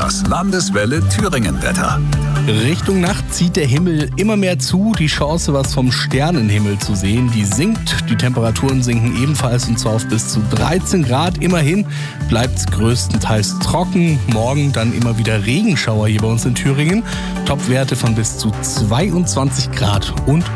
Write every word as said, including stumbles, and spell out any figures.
Das Landeswelle Thüringen-Wetter. Richtung Nacht zieht der Himmel immer mehr zu. Die Chance, was vom Sternenhimmel zu sehen, die sinkt. Die Temperaturen sinken ebenfalls, und zwar auf bis zu dreizehn Grad. Immerhin bleibt es größtenteils trocken. Morgen dann immer wieder Regenschauer hier bei uns in Thüringen. Topwerte von bis zu zweiundzwanzig Grad und